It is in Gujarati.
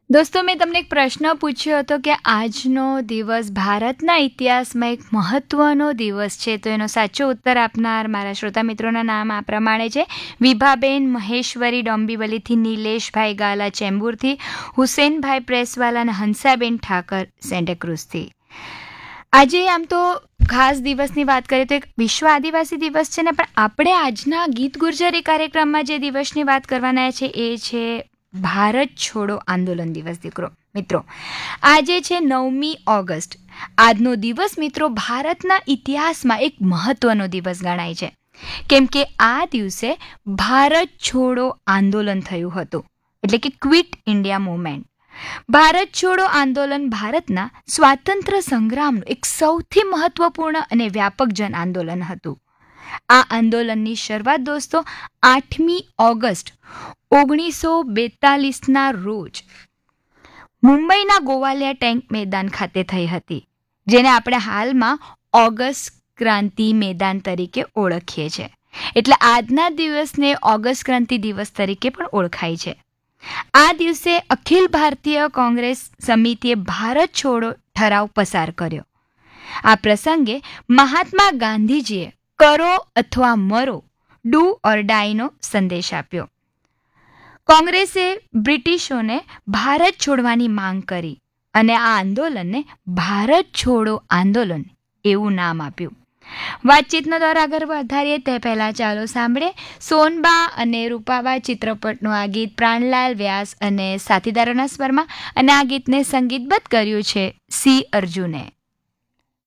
દોસ્તો, મેં તમને એક પ્રશ્ન પૂછ્યો હતો કે આજનો દિવસ ભારતના ઇતિહાસમાં એક મહત્વનો દિવસ છે. તો એનો સાચો ઉત્તર આપનાર મારા શ્રોતા મિત્રોના નામ આ પ્રમાણે છે: વિભાબેન મહેશ્વરી ડોંબીવલીથી, નિલેશભાઈ ગાલા ચેમ્બુરથી, હુસેનભાઈ પ્રેસવાલા અને હંસાબેન ઠાકર સેન્ટાક્રુઝથી. આજે આમ તો ખાસ દિવસની વાત કરીએ તો એક વિશ્વ આદિવાસી દિવસ છે ને, પણ આપણે આજના ગીત ગુર્જરી કાર્યક્રમમાં જે દિવસની વાત કરવાના છે એ છે ભારત છોડો આંદોલન દિવસ. મિત્રો, આજે છે 9મી ઓગસ્ટ. આજનો દિવસ મિત્રો ભારતના ઇતિહાસમાં એક મહત્વનો દિવસ ગણાય છે, કેમ કે આ દિવસે ભારત છોડો આંદોલન થયું હતું, એટલે કે ક્વિટ ઇન્ડિયા મૂવમેન્ટ. ભારત છોડો આંદોલન ભારતના સ્વાતંત્ર્ય સંગ્રામનું એક સૌથી મહત્વપૂર્ણ અને વ્યાપક જન આંદોલન હતું. આ આંદોલનની શરૂઆત દોસ્તો 8મી ઓગસ્ટ 1942ના રોજ મુંબઈના ગોવાલિયા ટેન્ક મેદાન ખાતે થઈ હતી, જેને આપણે હાલમાં ઓગસ્ટ ક્રાંતિ મેદાન તરીકે ઓળખીએ છીએ. એટલે આજના દિવસને ઓગસ્ટ ક્રાંતિ દિવસ તરીકે પણ ઓળખાય છે. આ દિવસે અખિલ ભારતીય કોંગ્રેસ સમિતિએ ભારત છોડો ઠરાવ પસાર કર્યો. આ પ્રસંગે મહાત્મા ગાંધીજીએ કરો અથવા મરો, ડુ ઓર ડાયનો સંદેશ આપ્યો. કોંગ્રેસે બ્રિટિશોને ભારત છોડવાની માંગ કરી અને આ આંદોલનને ભારત છોડો આંદોલન એવું નામ આપ્યું. વાતચીતનો દોર આગળ વધારીએ તે પહેલાં ચાલો સાંભળે સોનબા અને રૂપાબા ચિત્રપટનું આ ગીત પ્રાણલાલ વ્યાસ અને સાથીદારોના સ્વરમાં, અને આ ગીતને સંગીતબદ્ધ કર્યું છે સી અર્જુને.